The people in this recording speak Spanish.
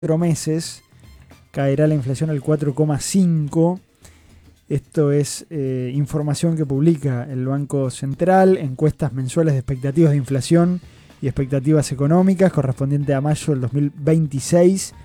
meses caerá la inflación al 4,5%. Esto es información que publica el Banco Central, encuestas mensuales de expectativas de inflación y expectativas económicas correspondiente a mayo del 2026.